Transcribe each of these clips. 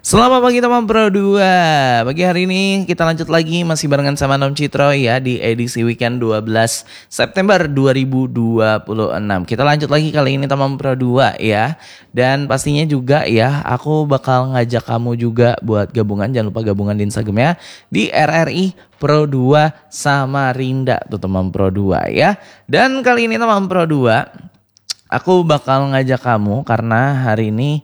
Selamat pagi teman Pro 2. Pagi hari ini kita lanjut lagi masih barengan sama Nom Citro ya di edisi weekend 12 September 2026. Kita lanjut lagi kali ini teman Pro 2 ya. Dan pastinya juga ya aku bakal ngajak kamu juga buat gabungan, jangan lupa gabungan di Instagramnya di RRI Pro 2 Samarinda tuh teman Pro 2 ya. Dan kali ini teman Pro 2 aku bakal ngajak kamu karena hari ini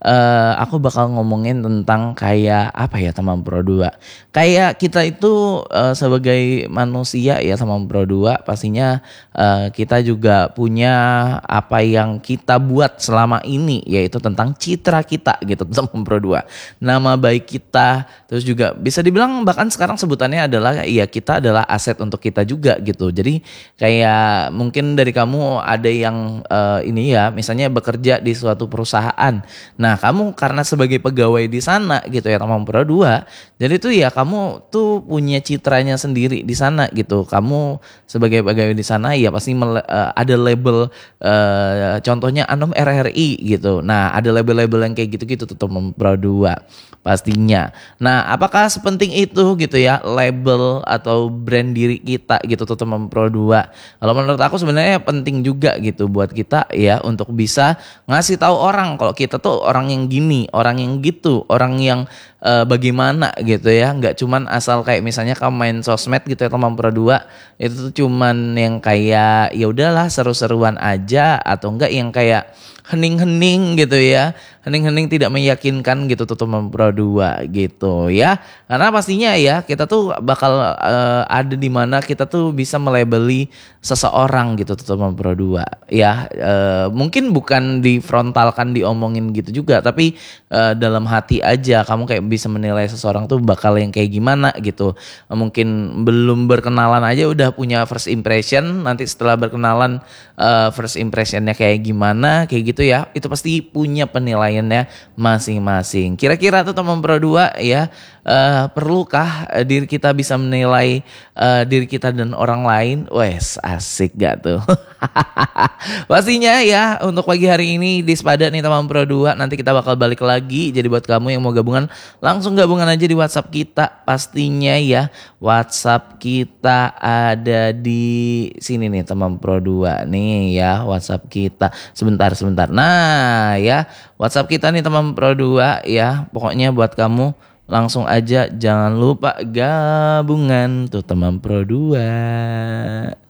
aku bakal ngomongin tentang kayak apa ya teman Pro 2. Kayak kita itu sebagai manusia ya teman Pro 2 pastinya kita juga punya apa yang kita buat selama ini yaitu tentang citra kita gitu teman Pro 2. Nama baik kita, terus juga bisa dibilang bahkan sekarang sebutannya adalah ya kita adalah aset untuk kita juga gitu. Jadi kayak mungkin dari kamu ada yang ini ya misalnya bekerja di suatu perusahaan. Nah kamu karena sebagai pegawai di sana gitu ya teman Pro 2. Jadi tuh ya kamu tuh punya citranya sendiri di sana gitu. Kamu sebagai pegawai di sana ya pasti ada label contohnya Anom RRI gitu. Nah ada label-label yang kayak gitu-gitu tuh teman Pro 2 pastinya. Nah apakah sepenting itu gitu ya label atau brand diri kita gitu tuh teman Pro 2. Kalau menurut aku sebenarnya penting juga gitu buat kita ya untuk bisa ngasih tahu orang kalau kita tuh orang yang gini, orang yang gitu, orang yang bagaimana gitu ya. Nggak cuman asal kayak misalnya kamu main sosmed gitu ya teman Pro 2 itu tuh cuman yang kayak ya udahlah seru-seruan aja atau enggak yang kayak hening-hening gitu ya. Hening-hening tidak meyakinkan gitu tuh teman Pro 2 gitu ya. Karena pastinya ya kita tuh bakal ada di mana kita tuh bisa melabeli seseorang gitu tuh teman Pro 2 ya. Mungkin bukan difrontalkan diomongin gitu juga tapi dalam hati aja kamu kayak bisa menilai seseorang tuh bakal yang kayak gimana gitu. Mungkin belum berkenalan aja udah punya first impression, nanti setelah berkenalan first impressionnya kayak gimana kayak gitu ya. Itu pasti punya penilaiannya masing-masing. Kira-kira tuh teman Pro 2 ya perlukah diri kita bisa menilai diri kita dan orang lain? Wes asik gak tuh? Pastinya ya untuk pagi hari ini di Sepada nih teman Pro 2. Nanti kita bakal balik lagi. Jadi buat kamu yang mau gabungan langsung gabungan aja di WhatsApp kita. Pastinya ya WhatsApp kita ada di sini nih teman Pro 2 nih ya WhatsApp kita. Sebentar. Nah ya WhatsApp kita nih teman Pro 2 ya. Pokoknya buat kamu langsung aja jangan lupa gabungan tuh teman Pro 2.